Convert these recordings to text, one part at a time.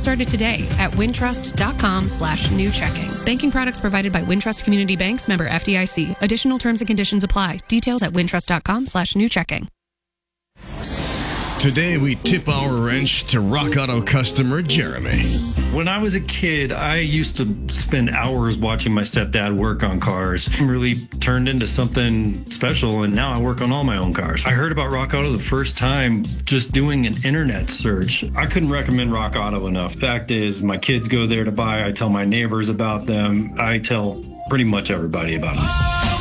started today at wintrust.com/new checking. Banking products provided by Wintrust Community Banks, member FDIC. Additional terms and conditions apply. Details at wintrust.com/new checking. Today, we tip our wrench to Rock Auto customer Jeremy. When I was a kid, I used to spend hours watching my stepdad work on cars. It really turned into something special, and now I work on all my own cars. I heard about Rock Auto the first time just doing an internet search. I couldn't recommend Rock Auto enough. Fact is, my kids go there to buy. I tell my neighbors about them. I tell pretty much everybody about them.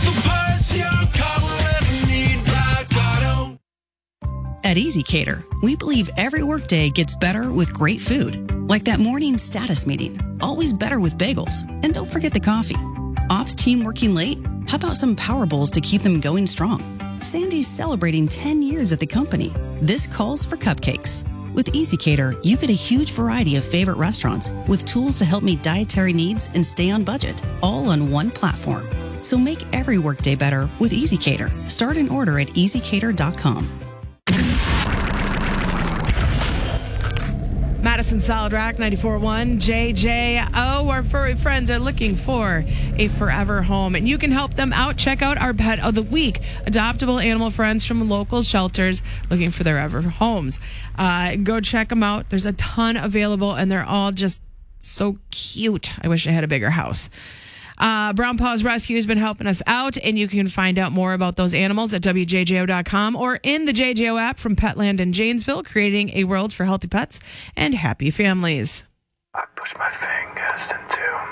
At EasyCater, we believe every workday gets better with great food. Like that morning status meeting, always better with bagels. And don't forget the coffee. Ops team working late? How about some Power Bowls to keep them going strong? Sandy's celebrating 10 years at the company. This calls for cupcakes. With EasyCater, you get a huge variety of favorite restaurants with tools to help meet dietary needs and stay on budget, all on one platform. So make every workday better with EasyCater. Start an order at easycater.com. Madison Solid Rock 94.1 JJO. Our furry friends are looking for a forever home, and you can help them out. Check out our Pet of the Week, adoptable animal friends from local shelters looking for their ever homes. Go check them out. There's a ton available, and they're all just so cute. I wish I had a bigger house. Brown Paws Rescue has been helping us out, and you can find out more about those animals at WJJO.com or in the JJO app from Petland in Janesville, creating a world for healthy pets and happy families. I push my fingers into